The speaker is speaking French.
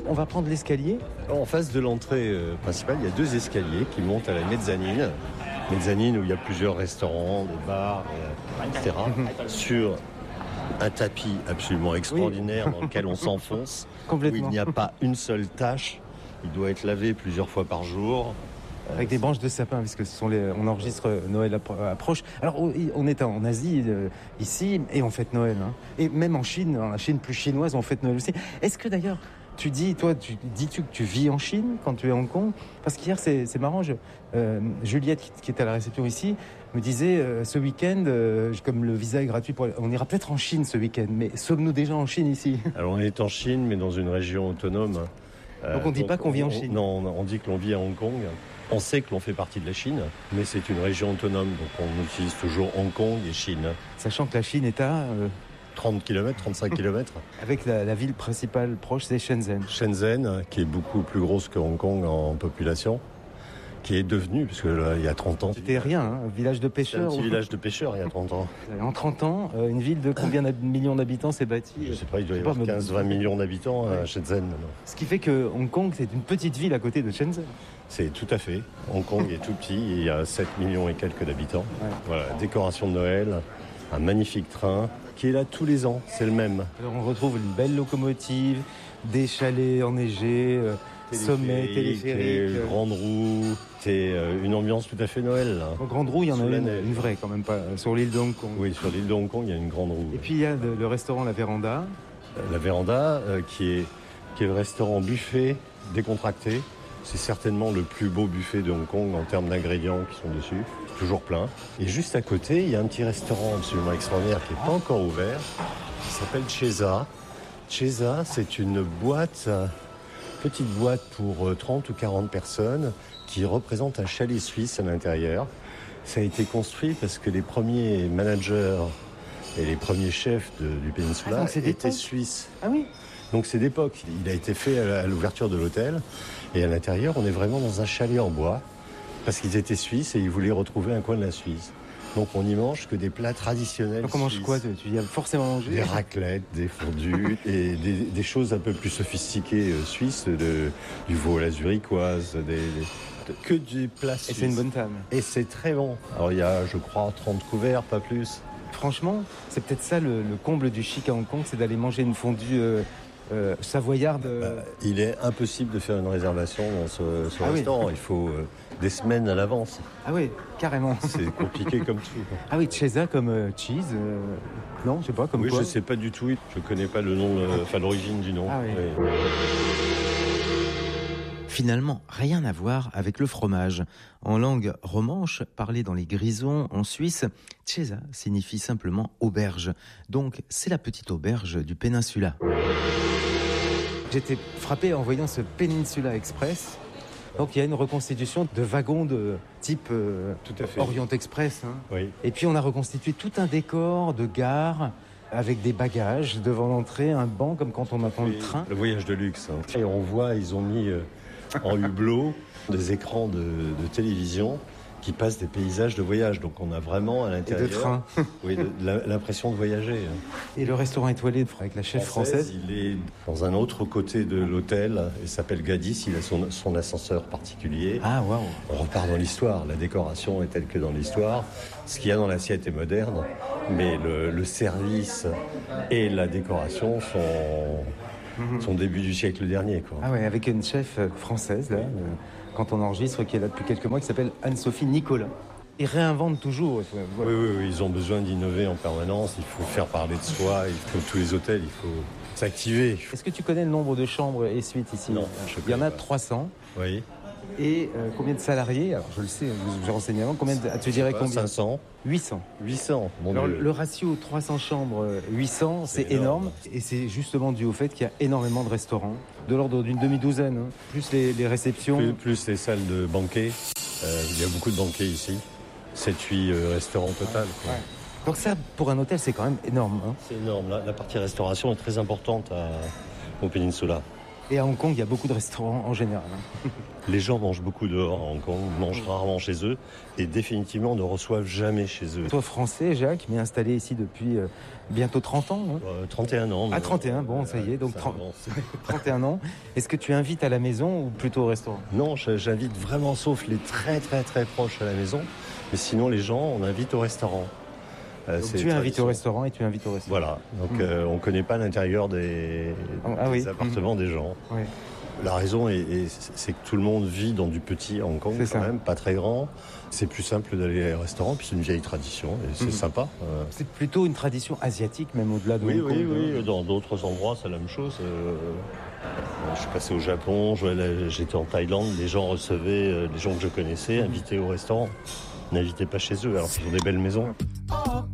On va prendre l'escalier. En face de l'entrée principale, il y a 2 escaliers qui montent à la mezzanine. Mezzanine où il y a plusieurs restaurants, des bars, etc. Sur un tapis absolument extraordinaire dans lequel on s'enfonce, où il n'y a pas une seule tache. Il doit être lavé plusieurs fois par jour. Avec des branches de sapin, puisque on enregistre Noël approche. Alors, on est en Asie, ici, et on fête Noël. Hein. Et même en Chine, dans la Chine plus chinoise, on fête Noël aussi. Est-ce que d'ailleurs, tu dis-tu que tu vis en Chine quand tu es à Hong Kong? Parce qu'hier, c'est marrant, Juliette, qui est à la réception ici, me disait, ce week-end, comme le visa est gratuit, on ira peut-être en Chine ce week-end. Mais sommes-nous déjà en Chine ici? Alors, on est en Chine, mais dans une région autonome. Donc on ne dit pas qu'on vit en Chine? Non, on dit que l'on vit à Hong Kong. On sait que l'on fait partie de la Chine, mais c'est une région autonome, donc on utilise toujours Hong Kong et Chine. Sachant que la Chine est à 30 km, 35 km. Avec la ville principale proche, c'est Shenzhen. Shenzhen, qui est beaucoup plus grosse que Hong Kong en population, qui est devenue, parce que là, il y a 30 ans... C'était rien, un village de pêcheurs. C'est un petit village de pêcheurs il y a 30 ans. En 30 ans, une ville de combien de millions d'habitants s'est bâtie? Je ne sais pas, il doit y avoir 15-20 millions d'habitants à Shenzhen maintenant. Ce qui fait que Hong Kong, c'est une petite ville à côté de Shenzhen. C'est tout à fait. Hong Kong est tout petit, il y a 7 millions et quelques d'habitants. Ouais. Voilà, décoration de Noël, un magnifique train qui est là tous les ans, c'est le même. Alors on retrouve une belle locomotive, des chalets enneigés, sommets téléphériques, grande roue, c'est une ambiance tout à fait Noël. Là. Grande roue, il y en a une vraie quand même, pas sur l'île de Hong Kong. Oui, sur l'île de Hong Kong, il y a une grande roue. Et puis il y a le restaurant La Véranda. La Véranda, qui est le restaurant buffet décontracté. C'est certainement le plus beau buffet de Hong Kong en termes d'ingrédients qui sont dessus. Toujours plein. Et juste à côté, il y a un petit restaurant absolument extraordinaire qui n'est pas encore ouvert, qui s'appelle Cheza. Cheza, c'est une petite boîte pour 30 ou 40 personnes qui représente un chalet suisse à l'intérieur. Ça a été construit parce que les premiers managers et les premiers chefs du Peninsula étaient suisses. Ah oui. Donc c'est d'époque. Il a été fait à l'ouverture de l'hôtel. Et à l'intérieur, on est vraiment dans un chalet en bois. Parce qu'ils étaient suisses et ils voulaient retrouver un coin de la Suisse. Donc on n'y mange que des plats traditionnels. Donc on mange quoi? Tu y as forcément mangé des raclettes, des fondus et des choses un peu plus sophistiquées suisses, du veau à la zurichoise, que des plats suisses. Et c'est une bonne table. Et c'est très bon. Alors il y a, je crois, 30 couverts, pas plus. Franchement, c'est peut-être ça le comble du chic à Hong Kong, c'est d'aller manger une fondue savoyarde. Il est impossible de faire une réservation dans ce restaurant. Oui. Il faut des semaines à l'avance. Ah oui, carrément. C'est compliqué comme tout. Ah oui, Cheza comme cheese. Non, je sais pas, comme oui, quoi. Je sais pas du tout. Je connais pas le nom, l'origine du nom. Ah oui. Oui. Finalement, rien à voir avec le fromage. En langue romanche, parlée dans les Grisons, en Suisse, Cheza signifie simplement auberge. Donc, c'est la petite auberge du Peninsula. J'étais frappé en voyant ce Peninsula Express. Donc il y a une reconstitution de wagons de type Orient Express. Hein. Oui. Et puis on a reconstitué tout un décor de gare avec des bagages devant l'entrée, un banc comme quand on attend le train. Le voyage de luxe. Hein. Et on voit, ils ont mis en hublot des écrans de télévision qui passent des paysages de voyage. Donc on a vraiment à l'intérieur... Et de train. Oui, l'impression de voyager. Et le restaurant étoilé avec la chef française. Il est dans un autre côté de l'hôtel. Il s'appelle Gadis. Il a son ascenseur particulier. Ah, waouh. On repart dans l'histoire. La décoration est telle que dans l'histoire. Ce qu'il y a dans l'assiette est moderne. Mais le service et la décoration sont début du siècle dernier. Quoi. Ah ouais, avec une chef française, là, quand on enregistre, qui est là depuis quelques mois, qui s'appelle Anne-Sophie Nicolas. Ils réinventent toujours. Voilà. Oui, ils ont besoin d'innover en permanence. Il faut faire parler de soi. Il faut tous les hôtels, il faut s'activer. Est-ce que tu connais le nombre de chambres et suites ici? Non, il y en a 300. Oui. Et combien de salariés? Alors je le sais, je renseigne avant. Tu dirais combien? 500. 800. 800. Alors, le ratio 300 chambres, 800, c'est énorme. Et c'est justement dû au fait qu'il y a énormément de restaurants, de l'ordre d'une demi-douzaine, hein. Plus les réceptions. Plus les salles de banquet. Il y a beaucoup de banquets ici. 7-8 restaurants total. Quoi. Ouais. Donc ça, pour un hôtel, c'est quand même énorme. Hein. C'est énorme. La partie restauration est très importante au Peninsula. Et à Hong Kong, il y a beaucoup de restaurants en général. Les gens mangent beaucoup dehors à Hong Kong, mangent rarement chez eux et définitivement ne reçoivent jamais chez eux. Toi, français, Jacques, mais installé ici depuis bientôt 30 ans. 31 ans. Ah, 31, bon, ça y est, donc 31 ans. Est-ce que tu invites à la maison ou plutôt au restaurant? Non, j'invite vraiment, sauf les très très très proches à la maison. Mais sinon, les gens, on invite au restaurant. Donc tu invites au restaurant et tu invites au restaurant. Voilà, donc on ne connaît pas l'intérieur des appartements des gens. Oui. La raison, c'est que tout le monde vit dans du petit Hong Kong, quand même, pas très grand. C'est plus simple d'aller au restaurant, puis c'est une vieille tradition, et c'est sympa. C'est plutôt une tradition asiatique, même au-delà de Hong Kong. Oui, dans d'autres endroits, c'est la même chose. Je suis passé au Japon, j'étais en Thaïlande, les gens recevaient, les gens que je connaissais, invités au restaurant. N'invitez pas chez eux, alors qu'ils ont des belles maisons.